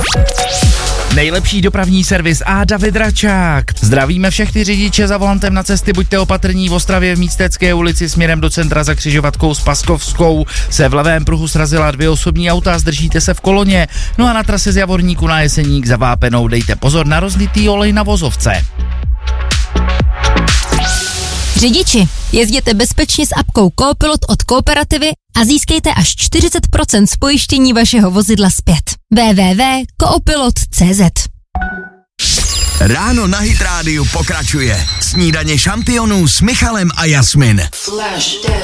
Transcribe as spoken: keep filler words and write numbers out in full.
Nejlepší dopravní servis a David Račák. Zdravíme všechny řidiče za volantem na cesty, buďte opatrní. V Ostravě v Místecké ulici směrem do centra za křižovatkou s Paskovskou se v levém pruhu srazila dvě osobní auta, zdržíte se v koloně. No a na trase z Javorníku na Jeseník za Vápenou dejte pozor na rozlitý olej na vozovce. Řidiči, jezděte bezpečně s apkou Coopilot od Kooperativy a získejte až čtyřicet procent z pojištění vašeho vozidla zpět. w w w tečka coopilot tečka c z Ráno na Hit rádiu pokračuje. Snídaně šampionů s Michalem a Jasmin. Flash.